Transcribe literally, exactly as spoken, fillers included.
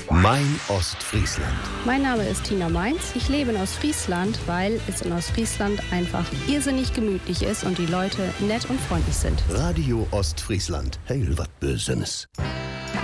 Mein Ostfriesland. Mein Name ist Tina Mainz. Ich lebe in Ostfriesland, weil es in Ostfriesland einfach irrsinnig gemütlich ist und die Leute nett und freundlich sind. Radio Ostfriesland. Heil wat Bösenes.